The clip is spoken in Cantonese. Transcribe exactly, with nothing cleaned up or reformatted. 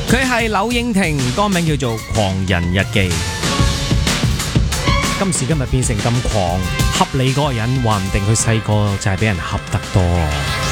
佢係柳應廷，歌名叫做《狂人日記》。今時今日變成咁狂，恰你嗰個人，話唔定佢細個就係俾人恰得多。